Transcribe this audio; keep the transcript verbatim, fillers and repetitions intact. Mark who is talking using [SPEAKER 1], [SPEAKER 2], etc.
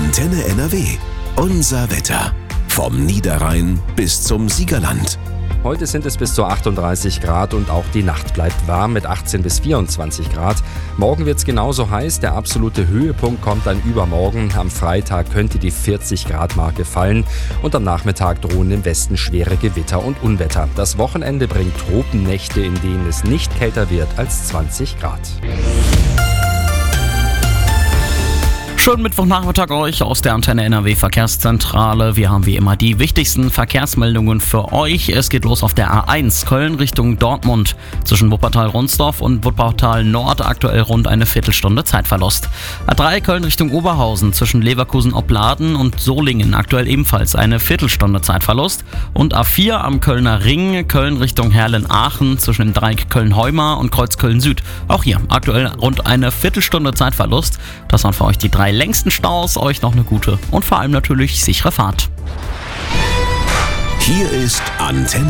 [SPEAKER 1] Antenne N R W. Unser Wetter. Vom Niederrhein bis zum Siegerland.
[SPEAKER 2] Heute sind es bis zu achtunddreißig Grad und auch die Nacht bleibt warm mit achtzehn bis vierundzwanzig Grad. Morgen wird es genauso heiß, der absolute Höhepunkt kommt dann übermorgen. Am Freitag könnte die vierzig Grad Marke fallen und am Nachmittag drohen im Westen schwere Gewitter und Unwetter. Das Wochenende bringt Tropennächte, in denen es nicht kälter wird als zwanzig Grad.
[SPEAKER 3] Schönen Mittwochnachmittag euch aus der Antenne N R W Verkehrszentrale. Wir haben wie immer die wichtigsten Verkehrsmeldungen für euch. Es geht los auf der A eins Köln Richtung Dortmund. Zwischen Wuppertal-Ronsdorf und Wuppertal Nord aktuell rund eine Viertelstunde Zeitverlust. A drei Köln Richtung Oberhausen zwischen Leverkusen-Opladen und Solingen aktuell ebenfalls eine Viertelstunde Zeitverlust. Und A vier am Kölner Ring Köln Richtung Herlen-Aachen zwischen dem Dreieck Köln-Heuma und Kreuz Köln-Süd. Auch hier aktuell rund eine Viertelstunde Zeitverlust. Das waren für euch die drei längsten Staus, euch noch eine gute und vor allem natürlich sichere Fahrt.
[SPEAKER 1] Hier ist Antenne